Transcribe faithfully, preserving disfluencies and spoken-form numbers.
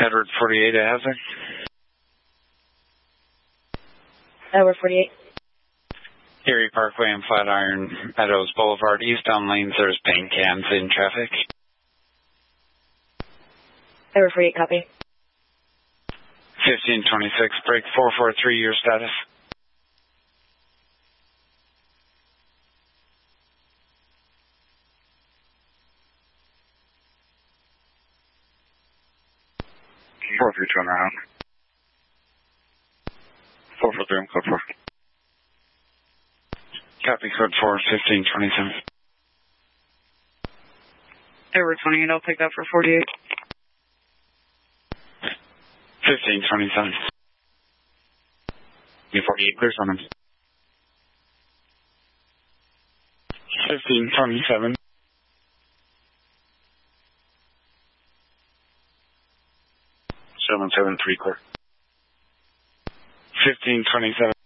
Edward forty-eight, a hazard. Edward forty-eight. Erie Parkway and Flatiron Meadows Boulevard, eastbound lanes, there's paint cans in traffic. Edward forty-eight, copy. fifteen twenty-six, break four four three, your status. four three two on around. four four three, I'm code four. Copy, code four, fifteen twenty-seven. Edward twenty-eight, I'll pick up for forty-eight. fifteen twenty-seven. U forty-eight, clear summons. fifteen twenty-seven. seven seven three, clear. fifteen twenty-seven.